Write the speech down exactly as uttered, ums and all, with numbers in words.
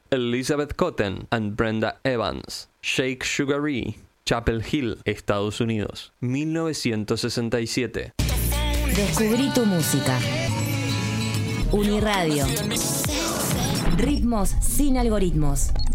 Elizabeth Cotten and Brenda Evans, Shake Sugaree, Chapel Hill, Estados Unidos, mil novecientos sesenta y siete. Descubrí tu música. Uniradio. Ritmos sin algoritmos.